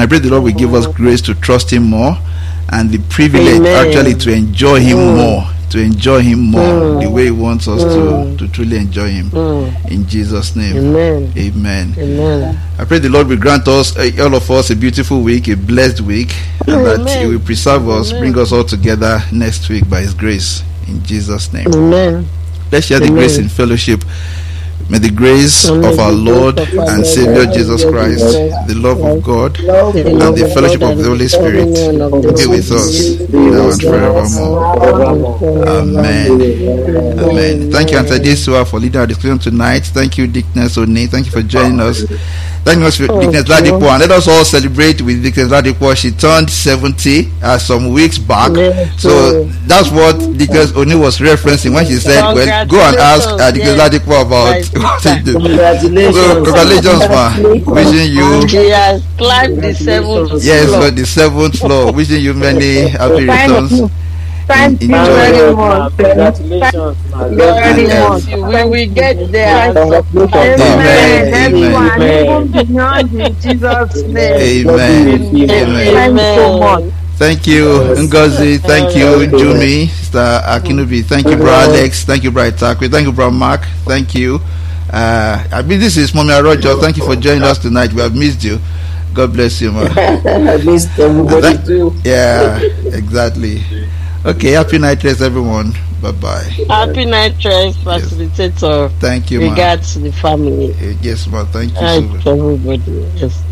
I pray the Lord will give us grace to trust Him more, and the privilege actually to enjoy Him more, the way He wants us to truly enjoy Him. In Jesus' name. Amen. I pray the Lord will grant us, all of us, a beautiful week, a blessed week, and that He will preserve us, bring us all together next week by His grace. In Jesus' name. Let's share the grace in fellowship. May the grace of our Lord and Savior Jesus Christ, the love of God, and the fellowship of the Holy Spirit be with us now and forevermore. Amen. Thank you, Auntie Desua, for leading our discussion tonight. Thank you, Dickness Oni. Thank you for joining us. Thank you, Dickness Ladipo. And let us all celebrate with Dickness Ladipo. She turned 70 some weeks back. So that's what Dickness Oni was referencing when she said, well, go and ask Dickness Ladipo about what he did. So congratulations, ma. Wishing you. She has climbed the 7th floor. Yes, but the 7th floor. Wishing you many happy returns. Thank you very much. Congratulations, very much. We will get there. Amen. In Jesus' name. Amen. Thank you so much. Thank you, Ngozi. Thank you, Jumi, Mr. Akinubi. Thank you, Bro Alex. Thank you, Bro Itakwe. Thank you, Bro Mark. Thank you. I mean, this is Mommy Roger. Thank you for joining us tonight. We have missed you. God bless you, man. I missed everybody too. Yeah, exactly. Okay, happy night rest, everyone. Bye-bye. Happy night rest, facilitator. Thank you, man. Regards to the family. Yes, man. Thank you so much. Everybody. Yes.